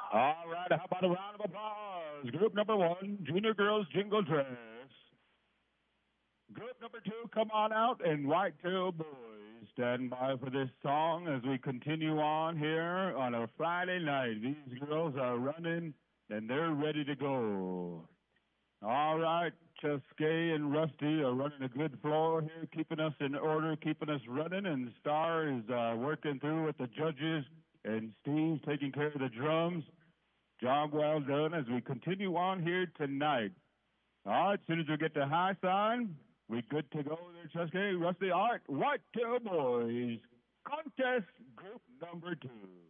All right, how about a round of applause? Group number one, Junior Girls Jingle Dress. Group number two, come on out, and Whitetail Boys. Stand by for this song as we continue on here on a Friday night. These girls are running, and they're ready to go. All right, Cheskay and Rusty are running a good floor here, keeping us in order, keeping us running, and Star is working through with the judges, and Steve's taking care of the drums. Job well done as we continue on here tonight. All right, as soon as we get the high sign, we good to go there, Cheskay, Rusty. All right, Whitetail Boys, contest group number two.